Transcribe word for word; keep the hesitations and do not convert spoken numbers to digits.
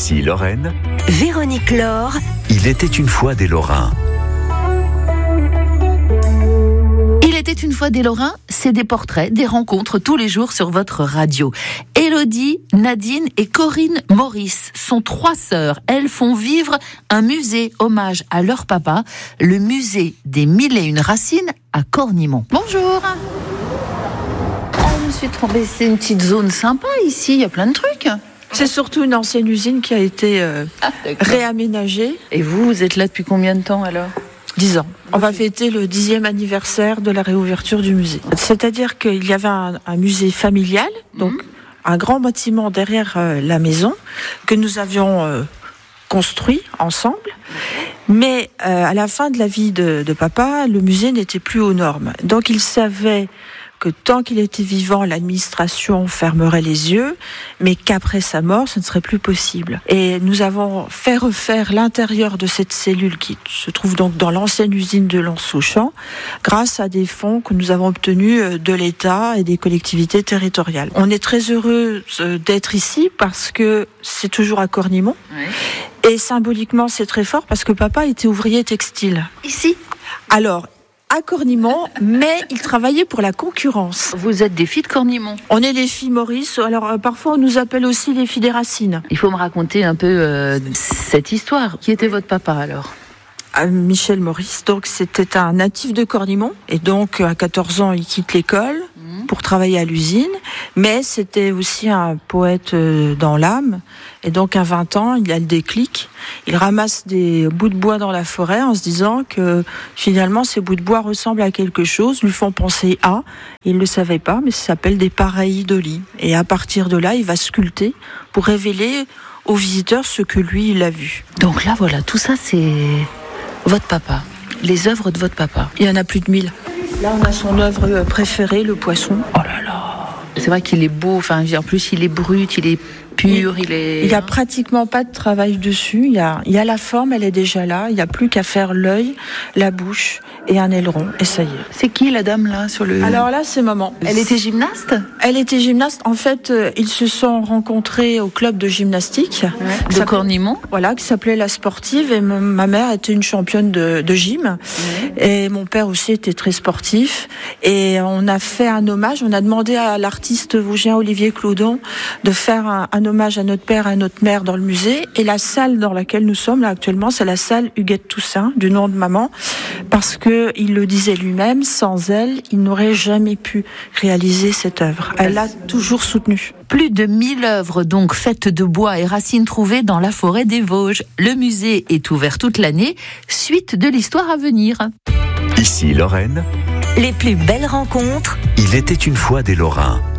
Ici Lorraine. Véronique Laure. Il était une fois des Lorrains. Il était une fois des Lorrains, c'est des portraits, des rencontres tous les jours sur votre radio. Élodie, Nadine et Corinne Maurice sont trois sœurs. Elles font vivre un musée hommage à leur papa, le musée des Mille et Une Racines à Cornimont. Bonjour. Oh, je me suis trompée, c'est une petite zone sympa ici, il y a plein de trucs. C'est surtout une ancienne usine qui a été euh, Ah, réaménagée. Et vous, vous êtes là depuis combien de temps alors ? Dix ans. On va fêter le dixième anniversaire de la réouverture du musée. C'est-à-dire qu'il y avait un, un musée familial, donc mmh. un grand bâtiment derrière euh, la maison que nous avions euh, construit ensemble. Mais euh, à la fin de la vie de, de papa, le musée n'était plus aux normes. Donc il savait que tant qu'il était vivant, l'administration fermerait les yeux, mais qu'après sa mort, ce ne serait plus possible. Et nous avons fait refaire l'intérieur de cette cellule qui se trouve donc dans l'ancienne usine de Lens-Auchan, grâce à des fonds que nous avons obtenus de l'État et des collectivités territoriales. On est très heureux d'être ici parce que c'est toujours à Cornimont. Oui. Et symboliquement, c'est très fort parce que papa était ouvrier textile. Ici ? Alors, à Cornimont, mais il travaillait pour la concurrence. Vous êtes des filles de Cornimont. On est les filles Maurice, alors euh, parfois on nous appelle aussi les filles des Racines. Il faut me raconter un peu euh, cette histoire. Qui était votre papa alors ? À Michel Maurice, donc c'était un natif de Cornimont, et donc à quatorze ans il quitte l'école mmh. pour travailler à l'usine, mais c'était aussi un poète dans l'âme, et donc à vingt ans il a le déclic, il ramasse des bouts de bois dans la forêt en se disant que finalement ces bouts de bois ressemblent à quelque chose, lui font penser à, il ne le savait pas, mais ça s'appelle des pareillidolis, et à partir de là il va sculpter pour révéler aux visiteurs ce que lui il a vu. Donc là voilà, tout ça c'est votre papa, les œuvres de votre papa. Il y en a plus de mille. Là, on a son œuvre préférée, le poisson. Oh là là. C'est vrai qu'il est beau, enfin, en plus, il est brut, il est pur, il, il est... Il n'y a pratiquement pas de travail dessus. Il y a, il y a la forme, elle est déjà là. Il n'y a plus qu'à faire l'œil, la bouche et un aileron. Et ça y est. C'est qui, la dame, là, sur le... Alors là, c'est maman. Elle était gymnaste ? Elle était gymnaste. En fait, euh, ils se sont rencontrés au club de gymnastique. Ouais, de Cornimont. Voilà, qui s'appelait La Sportive. Et m- ma mère était une championne de, de gym. Ouais. Et mon père aussi était très sportif. Et on a fait un hommage. On a demandé à l'artiste vosgien Olivier Cloudon de faire un, un hommage à notre père et à notre mère dans le musée. Et la salle dans laquelle nous sommes là actuellement, c'est la salle Huguette Toussaint, du nom de maman, parce que il le disait lui-même, sans elle, il n'aurait jamais pu réaliser cette œuvre. Elle l'a toujours soutenue. Plus de mille œuvres donc faites de bois et racines trouvées dans la forêt des Vosges. Le musée est ouvert toute l'année. Suite de l'histoire à venir. Ici Lorraine. Les plus belles rencontres. Il était une fois des Lorrains.